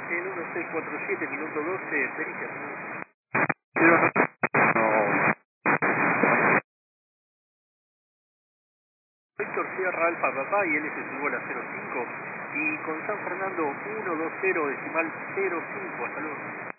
En 1647, minuto 12, pericia. Víctor Sierra Alfa Papá y LS Subola 05 y con San Fernando 120 decimal 05, hasta luego.